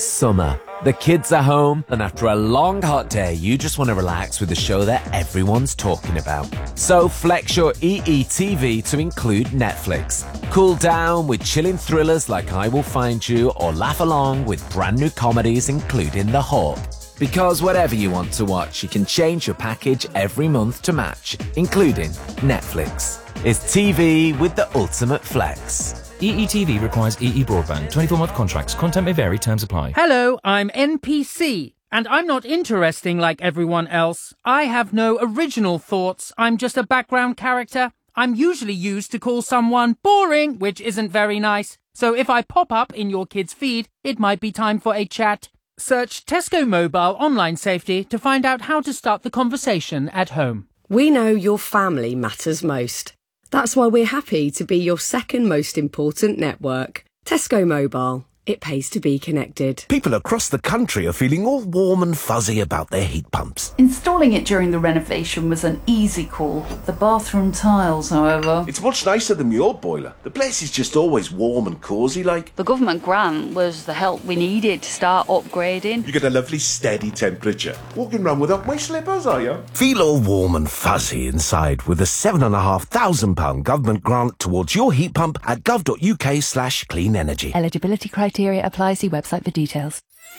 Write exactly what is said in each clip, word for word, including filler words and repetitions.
Summer. The kids are home, and after a long hot day, you just want to relax with a show that everyone's talking about. So flex your E E T V to include Netflix. Cool down with chilling thrillers like I Will Find You, or laugh along with brand new comedies including The Hawk. Because whatever you want to watch, you can change your package every month to match, including Netflix. It's T V with the ultimate flex. E E T V requires E E broadband. twenty-four month contracts. Content may vary. Terms apply. Hello, I'm N P C, and I'm not interesting like everyone else. I have no original thoughts. I'm just a background character. I'm usually used to call someone boring, which isn't very nice. So if I pop up in your kid's feed, it might be time for a chat. Search Tesco Mobile Online Safety to find out how to start the conversation at home. We know your family matters most. That's why we're happy to be your second most important network. Tesco Mobile. It pays to be connected. People across the country are feeling all warm and fuzzy about their heat pumps. Installing it during the renovation was an easy call. The bathroom tiles, however... It's much nicer than your boiler. The place is just always warm and cosy like. The government grant was the help we needed to start upgrading. You get a lovely steady temperature. Walking around without my slippers, are you? Feel all warm and fuzzy inside with a seven and a half thousand pound government grant towards your heat pump at gov.uk slash clean energy. Eligibility criteria apply. See website for details.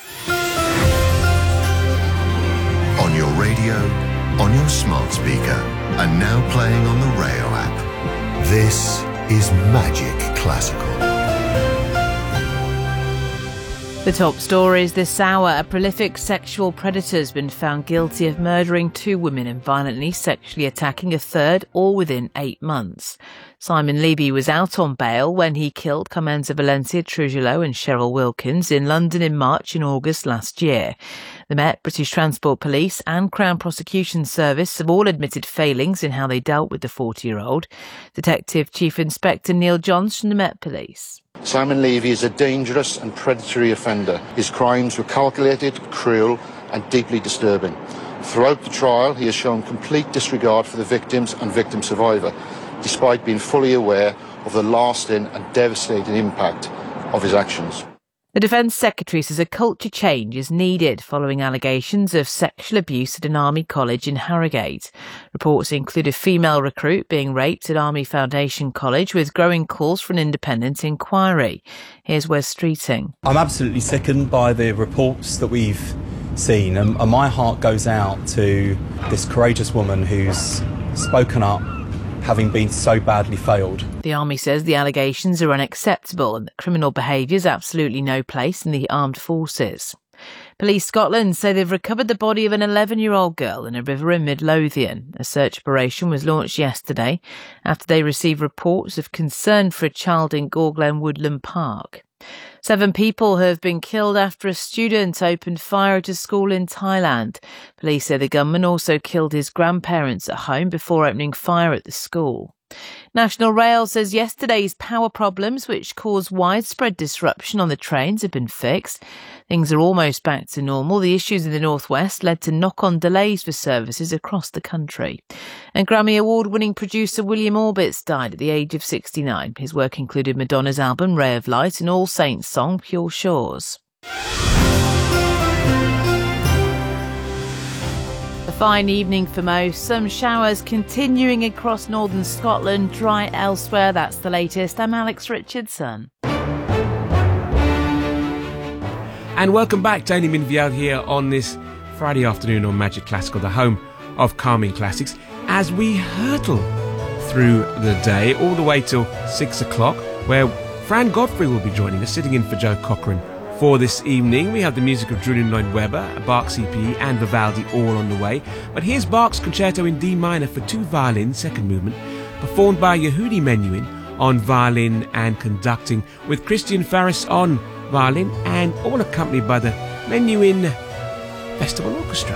On your radio, on your smart speaker, and now playing on the Rayo app. This is Magic Classical. The top stories this hour. A prolific sexual predator has been found guilty of murdering two women and violently sexually attacking a third, all within eight months. Simon Levy was out on bail when he killed Carmenza Valencia Trujillo and Cheryl Wilkins in London in March and August last year. The Met, British Transport Police and Crown Prosecution Service have all admitted failings in how they dealt with the forty-year-old. Detective Chief Inspector Neil Johns from the Met Police. Simon Levy is a dangerous and predatory offender. His crimes were calculated, cruel and deeply disturbing. Throughout the trial, he has shown complete disregard for the victims and victim survivor, despite being fully aware of the lasting and devastating impact of his actions. The Defence Secretary says a culture change is needed following allegations of sexual abuse at an Army college in Harrogate. Reports include a female recruit being raped at Army Foundation College, with growing calls for an independent inquiry. Here's Wes Streeting. I'm absolutely sickened by the reports that we've seen, and, and my heart goes out to this courageous woman who's spoken up, having been so badly failed. The Army says the allegations are unacceptable and that criminal behaviour is absolutely no place in the armed forces. Police Scotland say they've recovered the body of an eleven-year-old girl in a river in Midlothian. A search operation was launched yesterday after they received reports of concern for a child in Gorglen Woodland Park. Seven people have been killed after a student opened fire at a school in Thailand. Police say the gunman also killed his grandparents at home before opening fire at the school. National Rail says yesterday's power problems, which caused widespread disruption on the trains, have been fixed. Things are almost back to normal. The issues in the northwest led to knock-on delays for services across the country. And Grammy Award-winning producer William Orbitz died at the age of sixty-nine. His work included Madonna's album Ray of Light and All Saints' song Pure Shores. A fine evening for most. Some showers continuing across northern Scotland, dry elsewhere. That's the latest. I'm Alex Richardson. And welcome back. Tony Minviel here on this Friday afternoon on Magic Classical, the home of calming classics, as we hurtle through the day all the way till six o'clock, where Fran Godfrey will be joining us, sitting in for Joe Cochran. For this evening, we have the music of Julian Lloyd-Webber, Bach's E P E and Vivaldi all on the way. But here's Bach's Concerto in D minor for two violins, second movement, performed by Yehudi Menuhin on violin and conducting, with Christian Faris on violin, and all accompanied by the Menuhin Festival Orchestra.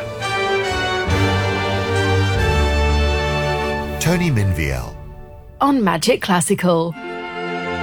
Tony Minviel on Magic Classical.